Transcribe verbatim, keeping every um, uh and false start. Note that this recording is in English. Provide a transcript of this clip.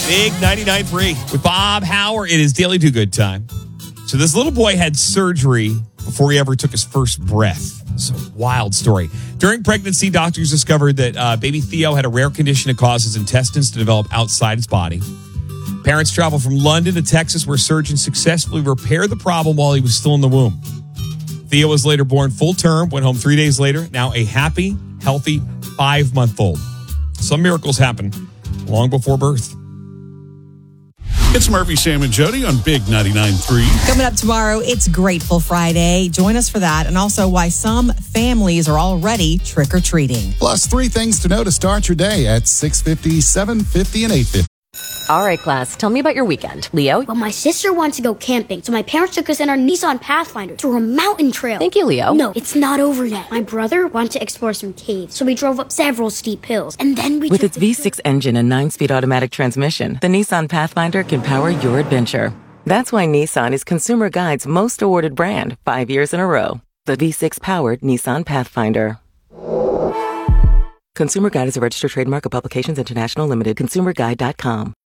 Big ninety-nine point three with Bob Howard. It is Daily Do Good time. So this little boy had surgery before he ever took his first breath. It's a wild story. During pregnancy, doctors discovered that uh, baby Theo had a rare condition that caused his intestines to develop outside his body. Parents traveled from London to Texas, where surgeons successfully repaired the problem while he was still in the womb. Theo was later born full term, went home three days later, now a happy, healthy five-month-old. Some miracles happen long before birth. It's Murphy, Sam, and Jody on Big ninety-nine point three. Coming up tomorrow, it's Grateful Friday. Join us for that, and also why some families are already trick-or-treating. Plus, three things to know to start your day at six fifty, seven fifty, and eight fifty. All right, class, tell me about your weekend. Leo? Well, my sister wanted to go camping, so my parents took us in our Nissan Pathfinder to a mountain trail. Thank you, Leo. No, it's not over yet. My brother wanted to explore some caves, so we drove up several steep hills, and then we With took its the V six engine and nine-speed automatic transmission, the Nissan Pathfinder can power your adventure. That's why Nissan is Consumer Guide's most awarded brand, five years in a row. The V six-powered Nissan Pathfinder. Consumer Guide is a registered trademark of Publications International Limited. consumer guide dot com.